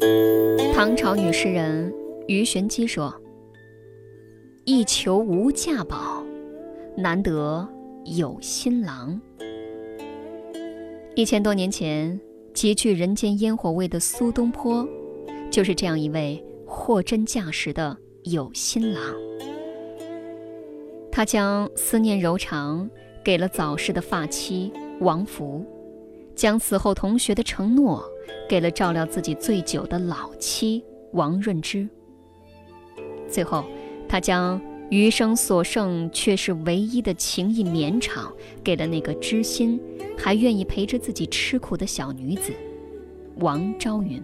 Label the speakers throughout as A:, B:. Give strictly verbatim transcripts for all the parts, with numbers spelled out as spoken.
A: 唐朝女诗人鱼玄机说：一求无价宝，难得有新郎。一千多年前，极具人间烟火味的苏东坡，就是这样一位货真价实的有新郎。他将思念柔肠给了早逝的发妻王弗，将死后同学的承诺给了照料自己最久的老妻王润之。最后，他将余生所剩却是唯一的情谊绵长给了那个知心还愿意陪着自己吃苦的小女子王昭云。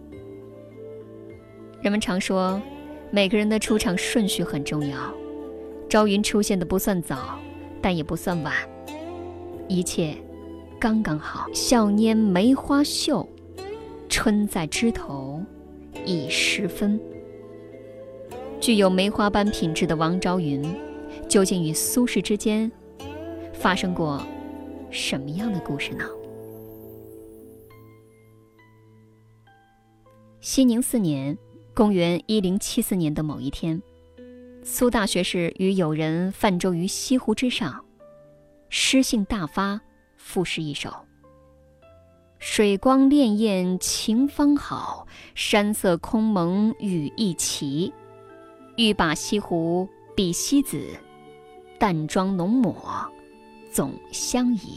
A: 人们常说，每个人的出场顺序很重要，昭云出现的不算早，但也不算晚，一切刚刚好。少年梅花秀，春在枝头已时分。具有梅花般品质的王昭云，究竟与苏轼之间发生过什么样的故事呢？熙宁四年，公元一零七四年的某一天，苏大学士与友人泛舟于西湖之上，诗兴大发，赋诗一首：水光潋滟晴方好，山色空蒙雨亦奇。欲把西湖比西子，淡妆浓抹总相宜。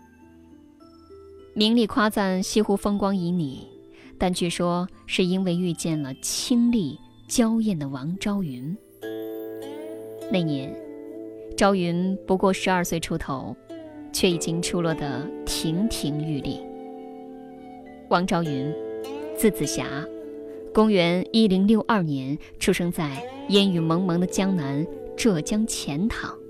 A: 名利夸赞西湖风光旖旎，但据说是因为遇见了清丽娇艳的王昭云。那年昭云不过十二岁出头，却已经出落得亭亭玉立。王昭云字子霞，公元一零六二年出生在烟雨蒙蒙的江南浙江钱塘。